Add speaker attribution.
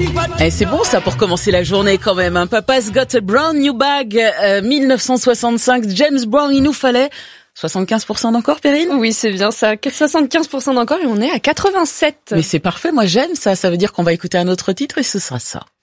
Speaker 1: Eh, c'est bon ça pour commencer la journée quand même. Hein. Papa's Got a Brand New Bag, 1965, James Brown, il nous fallait 75% d'encore, Perrine ?
Speaker 2: Oui, c'est bien ça, 75% d'encore et on est à 87.
Speaker 1: Mais c'est parfait, moi j'aime ça, ça veut dire qu'on va écouter un autre titre et ce sera ça.